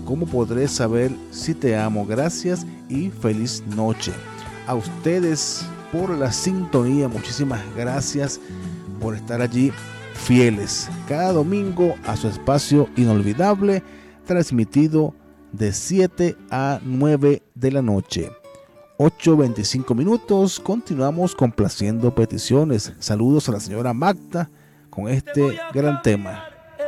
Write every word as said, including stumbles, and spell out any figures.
¿Cómo podré saber si te amo? Gracias y feliz noche. A ustedes por la sintonía, muchísimas gracias por estar allí fieles cada domingo a su espacio inolvidable, transmitido de siete a nueve de la noche. ocho veinticinco minutos, continuamos complaciendo peticiones. Saludos a la señora Magda con este gran tema.